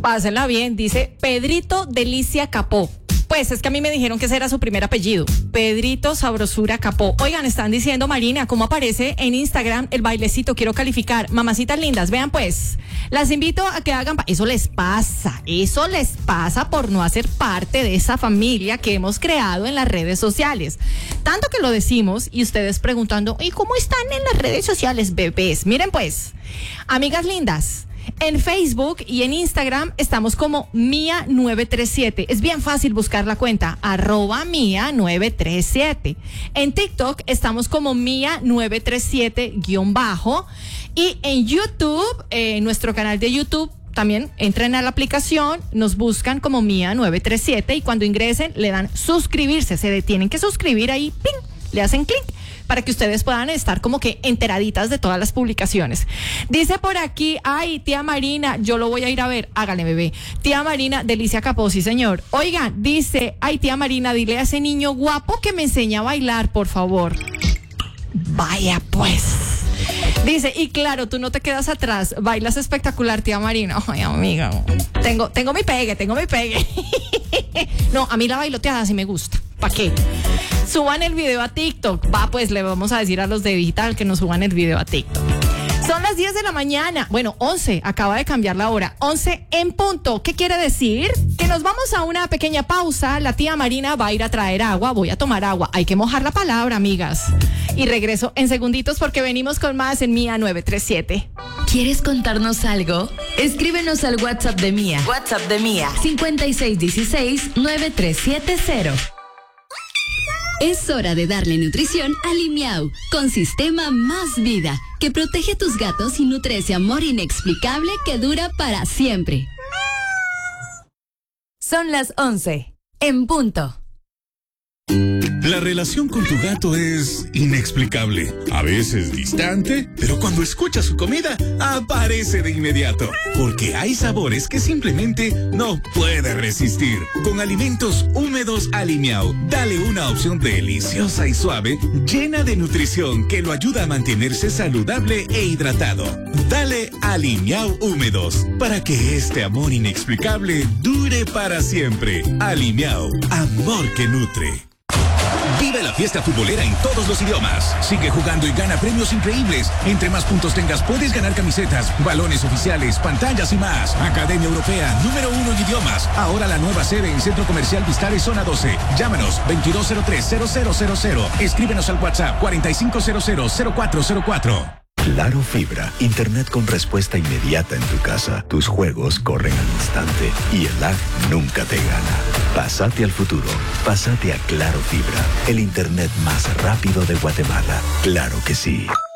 Pásenla bien, dice Pedrito Delicia Capó. Pues es que a mí me dijeron que ese era su primer apellido, Pedrito Sabrosura Capó. Oigan, están diciendo, Marina, ¿cómo aparece en Instagram el bailecito? Quiero calificar. Mamacitas lindas, vean pues, las invito a que hagan, eso les pasa por no hacer parte de esa familia que hemos creado en las redes sociales. Tanto que lo decimos y ustedes preguntando, ¿y cómo están en las redes sociales, bebés? Miren pues, amigas lindas, en Facebook y en Instagram estamos como Mía937. Es bien fácil buscar la cuenta, @Mía937. En TikTok estamos como Mía937_ y en YouTube, nuestro canal de YouTube, también entren a la aplicación, nos buscan como Mía937 y cuando ingresen le dan suscribirse, se tienen que suscribir ahí, ¡ping!, le hacen clic para que ustedes puedan estar como que enteraditas de todas las publicaciones. Dice por aquí, ay, tía Marina, yo lo voy a ir a ver, hágale, bebé. Tía Marina, Delicia Capó, sí señor. Oigan, dice, ay, tía Marina, dile a ese niño guapo que me enseñe a bailar, por favor. Vaya pues. Dice, y claro, tú no te quedas atrás, bailas espectacular, tía Marina. Ay, amiga, tengo mi pegue. No, a mí la bailoteada sí me gusta. ¿Para qué? Suban el video a TikTok. Va, pues le vamos a decir a los de digital que nos suban el video a TikTok. Son las 10 de la mañana. Bueno, 11. Acaba de cambiar la hora. 11 en punto. ¿Qué quiere decir? Que nos vamos a una pequeña pausa. La tía Marina va a ir a traer agua. Voy a tomar agua. Hay que mojar la palabra, amigas. Y regreso en segunditos porque venimos con más en Mía937. ¿Quieres contarnos algo? Escríbenos al WhatsApp de Mía. 5616-9370. Es hora de darle nutrición a Limiau, con Sistema Más Vida, que protege a tus gatos y nutre ese amor inexplicable que dura para siempre. Son las 11 en punto. La relación con tu gato es inexplicable, a veces distante, pero cuando escucha su comida, aparece de inmediato. Porque hay sabores que simplemente no puede resistir. Con alimentos húmedos Alimiau, dale una opción deliciosa y suave, llena de nutrición que lo ayuda a mantenerse saludable e hidratado. Dale Alimiau húmedos, para que este amor inexplicable dure para siempre. Alimiau, amor que nutre. Vive la fiesta futbolera en todos los idiomas. Sigue jugando y gana premios increíbles. Entre más puntos tengas, puedes ganar camisetas, balones oficiales, pantallas y más. Academia Europea, número 1 en idiomas. Ahora la nueva sede en Centro Comercial Vistare, Zona 12. Llámanos 2203-0000. Escríbenos al WhatsApp 4500-0404. Claro Fibra, internet con respuesta inmediata en tu casa. Tus juegos corren al instante y el lag nunca te gana. Pásate al futuro. Pásate a Claro Fibra, el internet más rápido de Guatemala. Claro que sí.